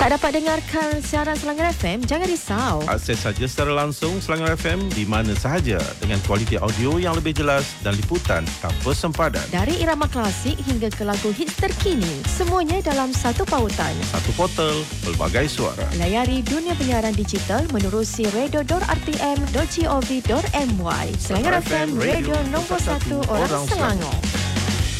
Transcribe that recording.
Tak dapat dengarkan siaran Selangor FM? Jangan risau. Akses saja secara langsung Selangor FM di mana sahaja dengan kualiti audio yang lebih jelas dan liputan tanpa sempadan. Dari irama klasik hingga ke lagu hits terkini, semuanya dalam satu pautan. Satu portal, pelbagai suara. Layari dunia penyiaran digital menerusi radio.rtm.gov.my. Selangor FM, radio nombor 1 orang Selangor.